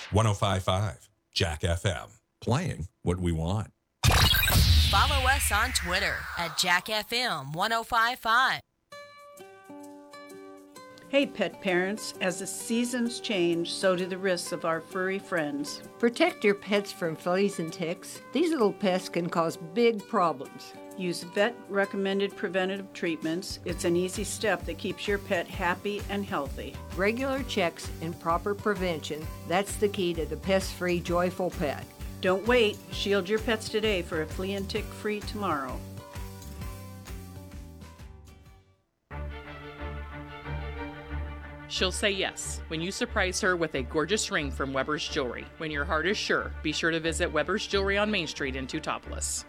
105.5 Jack FM. Playing what we want. Follow us on Twitter at JackFM1055. Hey, pet parents, as the seasons change, so do the risks of our furry friends. Protect your pets from fleas and ticks. These little pests can cause big problems. Use vet-recommended preventative treatments. It's an easy step that keeps your pet happy and healthy. Regular checks and proper prevention, that's the key to the pest-free, joyful pet. Don't wait. Shield your pets today for a flea and tick-free tomorrow. She'll say yes when you surprise her with a gorgeous ring from Weber's Jewelry. When your heart is sure, be sure to visit Weber's Jewelry on Main Street in Teutopolis.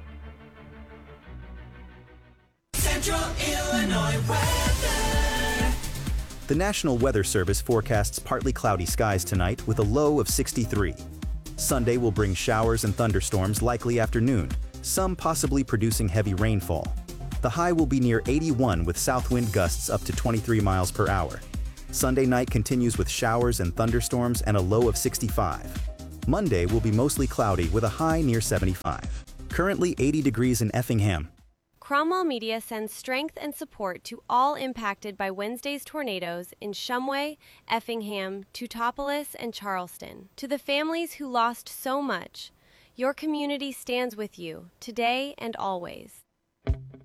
Central Illinois weather. The National Weather Service forecasts partly cloudy skies tonight with a low of 63. Sunday will bring showers and thunderstorms likely after noon, some possibly producing heavy rainfall. The high will be near 81 with south wind gusts up to 23 miles per hour. Sunday night continues with showers and thunderstorms and a low of 65. Monday will be mostly cloudy with a high near 75. Currently 80 degrees in Effingham. Cromwell Media sends strength and support to all impacted by Wednesday's tornadoes in Shumway, Effingham, Teutopolis, and Charleston. To the families who lost so much, your community stands with you today and always.